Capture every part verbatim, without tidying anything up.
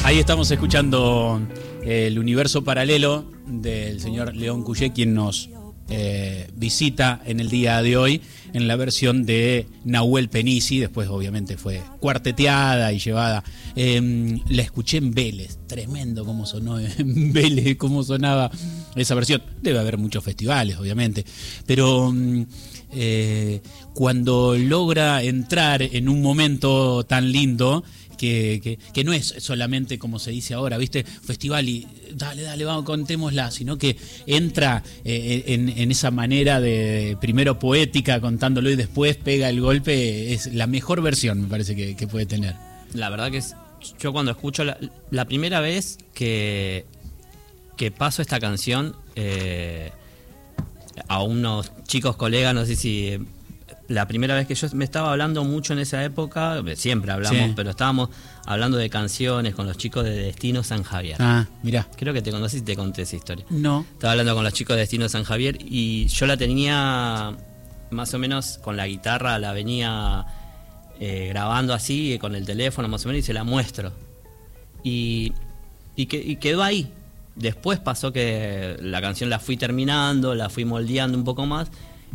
Ahí estamos escuchando el universo paralelo del señor León Cuyé, quien nos eh, visita en el día de hoy en la versión de Nahuel Penisi. Después obviamente fue cuarteteada y llevada. Eh, la escuché en Vélez, tremendo cómo sonó en Vélez, cómo sonaba esa versión. Debe haber muchos festivales obviamente, pero eh, cuando logra entrar en un momento tan lindo, Que, que, que no es solamente como se dice ahora, ¿viste? Festival y dale, dale, vamos, contémosla, sino que entra eh, en, en esa manera de primero poética contándolo y después pega el golpe. Es la mejor versión, me parece, que, que puede tener. La verdad que es, yo cuando escucho la, la primera vez que, que paso esta canción eh, a unos chicos colegas, no sé si... La primera vez que yo me estaba hablando mucho en esa época, siempre hablamos, sí, pero estábamos hablando de canciones con los chicos de Destino San Javier. Ah, mirá. Creo que te conocí y te conté esa historia. No. Estaba hablando con los chicos de Destino San Javier y yo la tenía más o menos con la guitarra, la venía eh, grabando así, con el teléfono más o menos, y se la muestro. Y, y, que, y quedó ahí. Después pasó que la canción la fui terminando, la fui moldeando un poco más.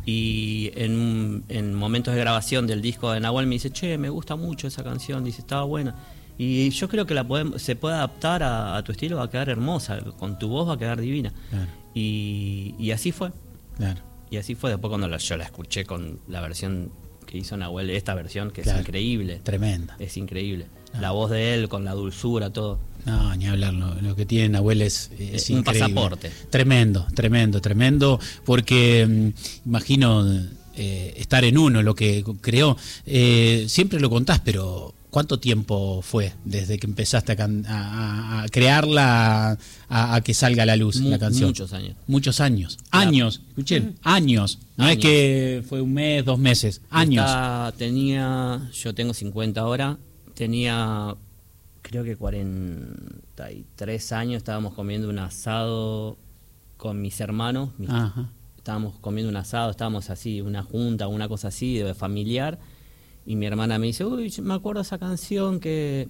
Y en, en momentos de grabación del disco de Nahuel me dice, che, me gusta mucho esa canción, dice, estaba buena. Y yo creo que la podemos, se puede adaptar a, a tu estilo, va a quedar hermosa, con tu voz va a quedar divina. Claro. Y, y así fue. Claro. Y así fue después cuando la, yo la escuché con la versión que hizo Nahuel, esta versión que claro, es increíble. Tremenda. Es increíble. Ah. La voz de él con la dulzura, todo. No, ni hablar, lo, lo que tiene Nahuel es, es un increíble. Pasaporte. Tremendo, tremendo, tremendo, porque mm, imagino eh, estar en uno, lo que creó. Eh, siempre lo contás, pero ¿cuánto tiempo fue desde que empezaste a, can, a, a crearla a, a que salga a la luz Mu- la canción? Muchos años. Muchos años. Claro. Años, escuchen, años. No años. Es que fue un mes, dos meses, años. Esta tenía, yo tengo cincuenta ahora, tenía... creo que cuarenta y tres años, estábamos comiendo un asado con mis hermanos, mis, estábamos comiendo un asado, estábamos así, una junta, una cosa así, de familiar, y mi hermana me dice, uy, me acuerdo esa canción que,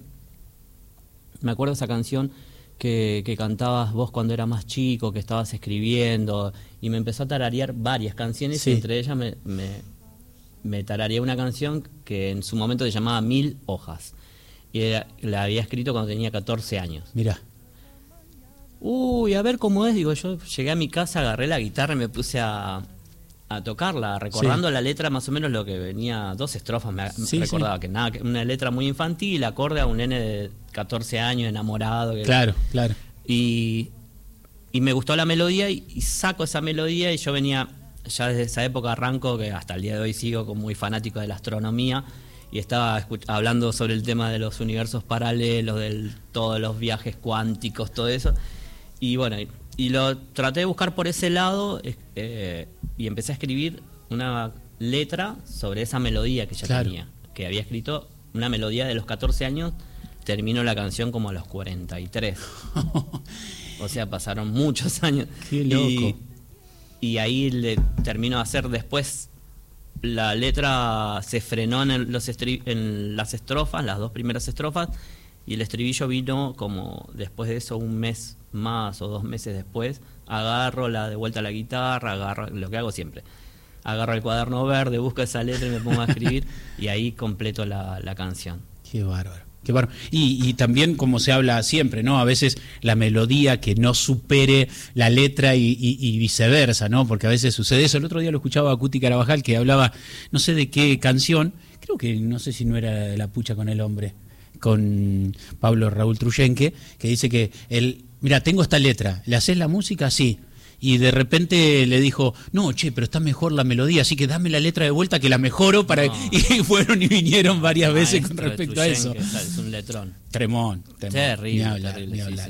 me acuerdo esa canción que, que cantabas vos cuando eras más chico, que estabas escribiendo, y me empezó a tararear varias canciones, sí, y entre ellas me, me, me tarareé una canción que en su momento se llamaba Mil Hojas. Y era, la había escrito cuando tenía catorce años. Mirá. Uy, a ver cómo es. Digo, yo llegué a mi casa, agarré la guitarra y me puse a, a tocarla, recordando sí, la letra más o menos lo que venía, dos estrofas, me sí, recordaba sí, que nada, una letra muy infantil, acorde a un nene de catorce años enamorado. Que claro, era. Claro. Y, y me gustó la melodía y, y saco esa melodía y yo venía, ya desde esa época arranco, que hasta el día de hoy sigo como muy fanático de la astronomía. Y estaba hablando sobre el tema de los universos paralelos, de todos los viajes cuánticos, todo eso. Y bueno, y, y lo traté de buscar por ese lado eh, y empecé a escribir una letra sobre esa melodía que ya claro, tenía. Que había escrito una melodía de los catorce años, terminó la canción como a los cuarenta y tres. O sea, pasaron muchos años. Qué loco. Y, y ahí le terminó de hacer después... La letra se frenó en, el, los estri- en las estrofas, las dos primeras estrofas, y el estribillo vino como después de eso, un mes más o dos meses después. Agarro la de vuelta a la guitarra, agarro lo que hago siempre. Agarro el cuaderno verde, busco esa letra y me pongo a escribir, y ahí completo la, la canción. Qué bárbaro. Qué bárbaro. Y, y también, como se habla siempre, ¿no? A veces la melodía que no supere la letra y, y, y viceversa, ¿no? Porque a veces sucede eso. El otro día lo escuchaba a Cuti Carabajal, que hablaba, no sé de qué canción, creo que, no sé si no era de La Pucha con el Hombre, con Pablo Raúl Truyenque, que dice que él, mira, tengo esta letra, ¿le haces la música? Sí. Y de repente le dijo, no, che, pero está mejor la melodía, así que dame la letra de vuelta que la mejoro para... No. Y fueron y vinieron varias veces con respecto a eso. Es un letrón. Tremón, tremón. Terrible, ni hablar, terrible, ni hablar. Sí, sí.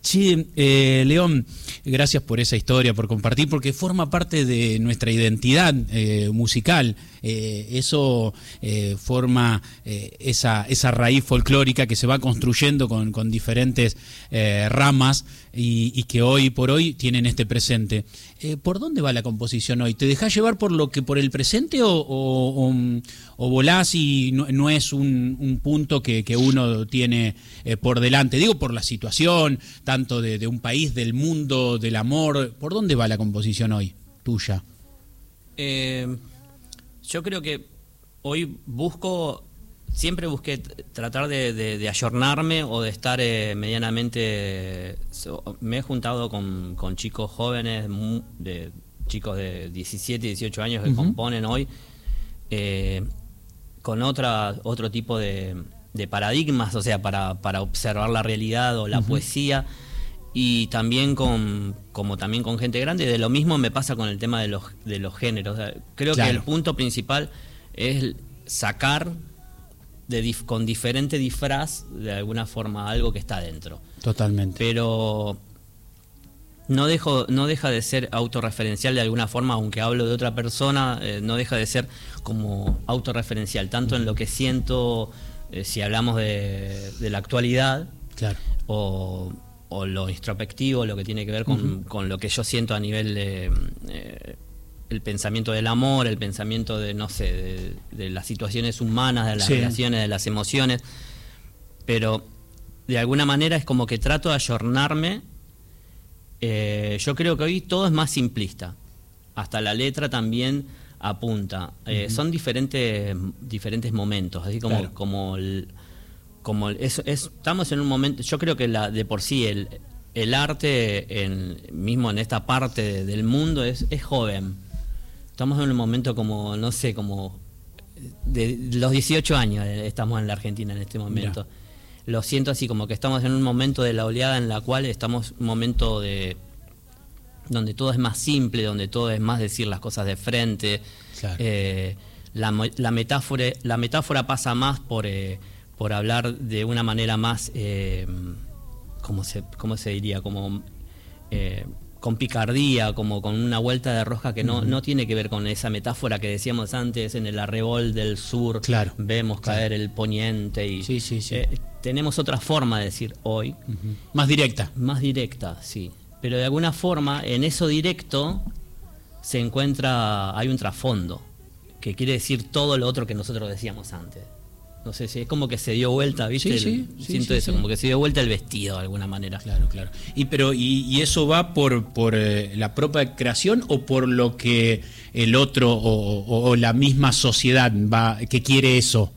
Che, eh, León, gracias por esa historia, por compartir, porque forma parte de nuestra identidad eh, musical. Eh, eso eh, forma eh, esa, esa raíz folclórica que se va construyendo con, con diferentes eh, ramas y, y que hoy por hoy tienen este presente. Eh, ¿Por dónde va la composición hoy? ¿Te dejás llevar por lo que por el presente o, o, o, o volás y no, no es un, un punto que, que uno tiene eh, por delante? Digo, por la situación, tanto de, de un país, del mundo, del amor. ¿Por dónde va la composición hoy, tuya? Eh, yo creo que hoy busco, siempre busqué tratar de, de, de ayornarme o de estar eh, medianamente... Me he juntado con, con chicos jóvenes, de chicos de diecisiete, dieciocho años que uh-huh. componen hoy, eh, con otra, otro tipo de, de paradigmas, o sea, para, para observar la realidad o la uh-huh. poesía. Y también con como también con gente grande. De lo mismo me pasa con el tema de los de los géneros. Creo claro. que el punto principal es sacar de dif, con diferente disfraz de alguna forma algo que está dentro. Totalmente. Pero no dejo no deja de ser autorreferencial de alguna forma, aunque hablo de otra persona, eh, no deja de ser como autorreferencial, tanto en lo que siento, eh, si hablamos de, de la actualidad, claro. o o lo introspectivo, lo que tiene que ver con, uh-huh. con lo que yo siento a nivel de eh, el pensamiento del amor, el pensamiento de, no sé, de, de las situaciones humanas, de las sí. relaciones, de las emociones, pero de alguna manera es como que trato de ayornarme. Eh, yo creo que hoy todo es más simplista, hasta la letra también apunta. Eh, uh-huh. Son diferentes diferentes momentos, así como, claro. como el Como es, es, estamos en un momento, yo creo que la, de por sí el, el arte, en, mismo en esta parte de, del mundo, es, es joven. Estamos en un momento como, no sé, como de los dieciocho años estamos en la Argentina en este momento. Mira. Lo siento así, como que estamos en un momento de la oleada en la cual estamos en un momento de donde todo es más simple, donde todo es más decir las cosas de frente. Claro. Eh, la, la, metáfora, la metáfora pasa más por... Eh, por hablar de una manera más, eh, ¿cómo se, cómo se diría? Como eh, con picardía, como con una vuelta de rosca que no, uh-huh. no tiene que ver con esa metáfora que decíamos antes, en el arrebol del sur, claro. vemos claro. caer el poniente y sí, sí, sí. Eh, tenemos otra forma de decir hoy. Uh-huh. Más directa. Más directa, sí. Pero de alguna forma, en eso directo se encuentra, hay un trasfondo, que quiere decir todo lo otro que nosotros decíamos antes. No sé si es como que se dio vuelta, ¿viste? Sí, sí, el, sí, siento sí, eso, sí. como que se dio vuelta el vestido de alguna manera. Claro, claro. Y pero y, y eso va por por eh, la propia creación o por lo que el otro o, o, o la misma sociedad va que quiere eso.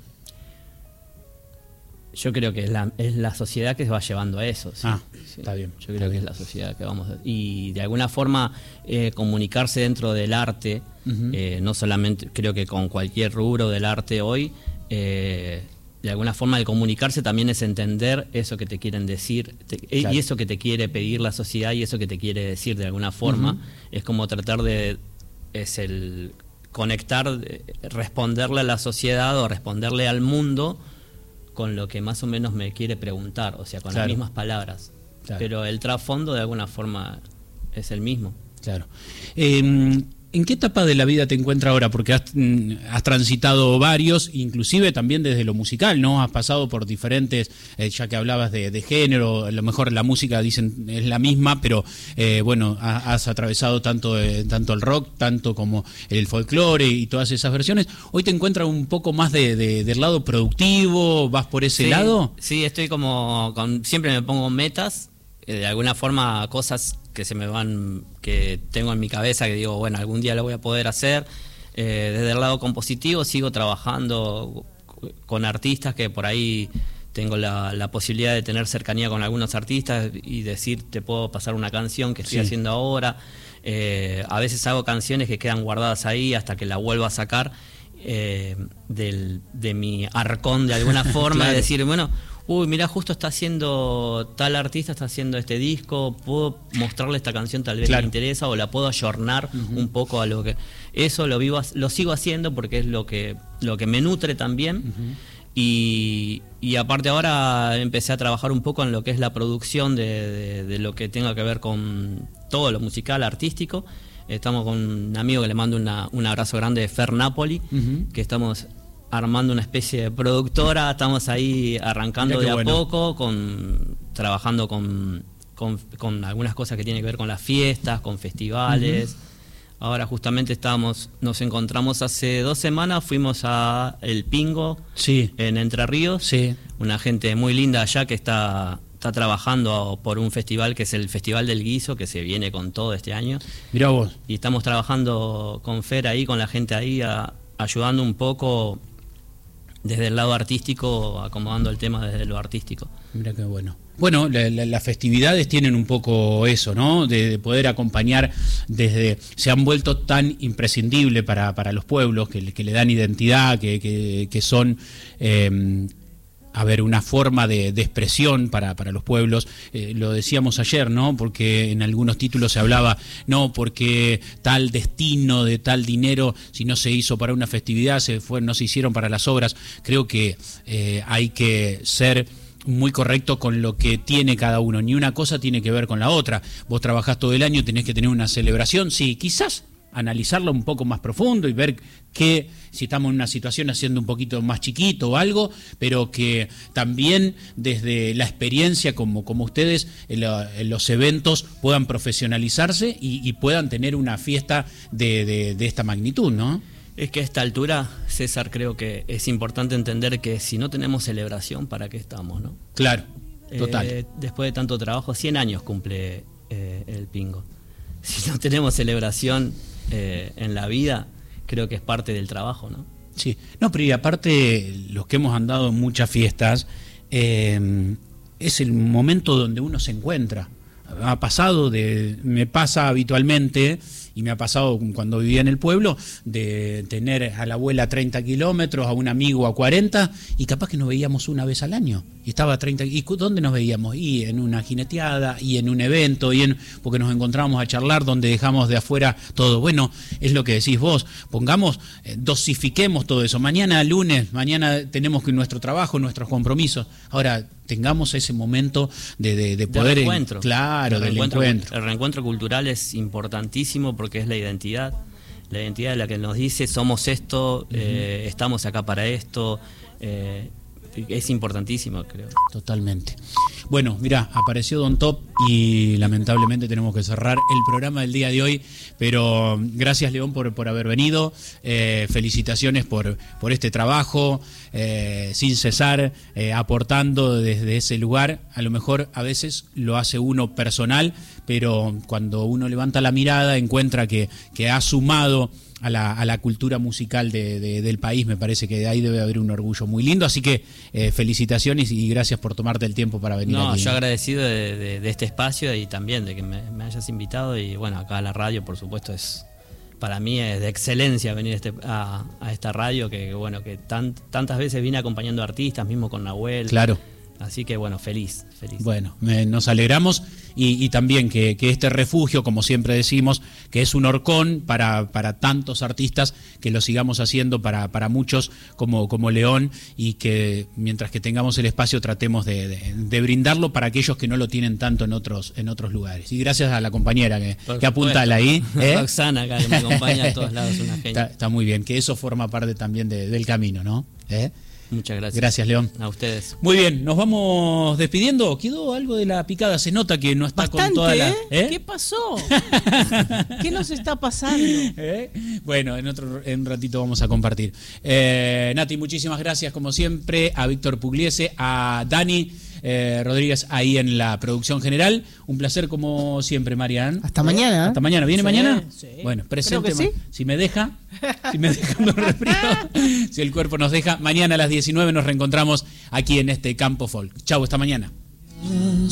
Yo creo que es la, es la sociedad que se va llevando a eso. ¿Sí? Ah, sí. está bien. Yo creo está que bien. es la sociedad que vamos a... Y de alguna forma eh, comunicarse dentro del arte, uh-huh. eh, no solamente, creo que con cualquier rubro del arte hoy, eh, de alguna forma el comunicarse también es entender eso que te quieren decir, te, claro. y eso que te quiere pedir la sociedad y eso que te quiere decir de alguna forma. Uh-huh. Es como tratar de... es el conectar, responderle a la sociedad o responderle al mundo con lo que más o menos me quiere preguntar, o sea, con claro. las mismas palabras. Claro. Pero el trasfondo de alguna forma es el mismo. Claro. Eh, ¿En qué etapa de la vida te encuentras ahora? Porque has, has transitado varios, inclusive también desde lo musical, ¿no? Has pasado por diferentes, eh, ya que hablabas de, de género, a lo mejor la música dicen es la misma, pero eh, bueno, has atravesado tanto, eh, tanto el rock, tanto como el folclore y todas esas versiones. ¿Hoy te encuentras un poco más de, de, del lado productivo? ¿Vas por ese sí, lado? Sí, estoy como, con, siempre me pongo metas, eh, de alguna forma cosas que se me van, que tengo en mi cabeza, que digo, bueno, algún día lo voy a poder hacer. Eh, desde el lado compositivo sigo trabajando con artistas que por ahí tengo la, la posibilidad de tener cercanía con algunos artistas y decir, te puedo pasar una canción que estoy sí. haciendo ahora. Eh, a veces hago canciones que quedan guardadas ahí hasta que la vuelvo a sacar eh, del, de mi arcón de alguna forma, claro. de decir, bueno, uy, mirá, justo está haciendo, tal artista está haciendo este disco, puedo mostrarle esta canción, tal vez claro. le interesa, o la puedo ayornar uh-huh. un poco a lo que... Eso lo vivo, lo sigo haciendo porque es lo que, lo que me nutre también. Uh-huh. Y, y aparte ahora empecé a trabajar un poco en lo que es la producción de, de, de lo que tenga que ver con todo lo musical, artístico. Estamos con un amigo que le mando una, un abrazo grande, Fer Napoli, uh-huh. que estamos armando una especie de productora, estamos ahí arrancando de a bueno. poco, con, trabajando con, con, con algunas cosas que tienen que ver con las fiestas, con festivales. Uh-huh. Ahora justamente estábamos, nos encontramos hace dos semanas, fuimos a El Pingo, sí. en Entre Ríos, sí. una gente muy linda allá que está, está trabajando por un festival que es el Festival del Guiso, que se viene con todo este año. Mirá vos. Y estamos trabajando con Fer ahí, con la gente ahí, a, ayudando un poco desde el lado artístico, acomodando el tema desde lo artístico. Mirá qué bueno. Bueno, la, la, las festividades tienen un poco eso, ¿no? De, de poder acompañar desde... Se han vuelto tan imprescindibles para, para los pueblos, que, que le dan identidad, que, que, que son... Eh, a ver, una forma de, de expresión para, para los pueblos. Eh, lo decíamos ayer, ¿no? Porque en algunos títulos se hablaba, no, porque tal destino de tal dinero, si no se hizo para una festividad, se fue, no se hicieron para las obras. Creo que eh, hay que ser muy correcto con lo que tiene cada uno. Ni una cosa tiene que ver con la otra. Vos trabajás todo el año, tenés que tener una celebración, sí, quizás analizarlo un poco más profundo y ver que si estamos en una situación haciendo un poquito más chiquito o algo, pero que también desde la experiencia como, como ustedes en, la, en los eventos puedan profesionalizarse y, y puedan tener una fiesta de, de, de esta magnitud, ¿no? Es que a esta altura, César, creo que es importante entender que si no tenemos celebración, ¿para qué estamos, no? Claro, total. Eh, después de tanto trabajo, cien años cumple eh, el Pingo. Si no tenemos celebración eh, en la vida, creo que es parte del trabajo, ¿no? Sí, no, pero y aparte, los que hemos andado en muchas fiestas, eh, es el momento donde uno se encuentra. Ha pasado de, me pasa habitualmente, y me ha pasado cuando vivía en el pueblo, de tener a la abuela a treinta kilómetros, a un amigo a cuarenta, y capaz que nos veíamos una vez al año. Y estaba a treinta, ¿y dónde nos veíamos? Y en una jineteada, y en un evento, y en porque nos encontrábamos a charlar, donde dejamos de afuera todo. Bueno, es lo que decís vos, pongamos, eh, dosifiquemos todo eso. Mañana lunes, mañana tenemos que nuestro trabajo, nuestros compromisos. Ahora, tengamos ese momento de, de, de poder... De reencuentro. Claro, el del reencuentro, encuentro. El reencuentro cultural es importantísimo porque es la identidad. La identidad de la que nos dice somos esto, uh-huh. eh, estamos acá para esto. Eh, es importantísimo, creo. Totalmente. Bueno, mirá, apareció Don Top y lamentablemente tenemos que cerrar el programa del día de hoy, pero gracias, León, por, por haber venido. Eh, felicitaciones por, por este trabajo, eh, sin cesar, eh, aportando desde ese lugar. A lo mejor a veces lo hace uno personal, pero cuando uno levanta la mirada encuentra que, que ha sumado a la, a la cultura musical de, de, del país. Me parece que de ahí debe haber un orgullo muy lindo, así que eh, felicitaciones y gracias por tomarte el tiempo para venir no, aquí. Yo agradecido de, de, de este espacio y también de que me, me hayas invitado, y bueno, acá a la radio, por supuesto, es para mí es de excelencia venir este, a, a esta radio que, bueno, que tan, tantas veces vine acompañando a artistas, mismo con Nahuel. Claro. Así que bueno, feliz, feliz. Bueno, eh, nos alegramos y, y también que, que este refugio, como siempre decimos, que es un horcón para, para tantos artistas, que lo sigamos haciendo para, para muchos como, como León, y que mientras que tengamos el espacio tratemos de, de, de brindarlo para aquellos que no lo tienen tanto en otros, en otros lugares. Y gracias a la compañera que, que apuntala ahí. ¿eh? Roxana, acá, que me acompaña a todos lados, una genia. Está, está muy bien, que eso forma parte también de, del camino, ¿no? ¿Eh? Muchas gracias. Gracias, León. A ustedes. Muy bien, nos vamos despidiendo. Quedó algo de la picada, se nota que no está Bastante, con toda la... ¿eh? ¿Qué pasó? ¿Qué nos está pasando? ¿Eh? Bueno, en otro en un ratito vamos a compartir. Eh, Nati, muchísimas gracias como siempre, a Víctor Pugliese, a Dani eh, Rodríguez ahí en la producción general. Un placer como siempre, Marian. Hasta mañana. Hasta mañana. ¿Viene sí, mañana? Sí. Bueno, presente. Sí. Si me deja, si me deja no resfriado, si el cuerpo nos deja, mañana a las diecinueve nos reencontramos aquí en este Campo Folk. Chau, hasta mañana.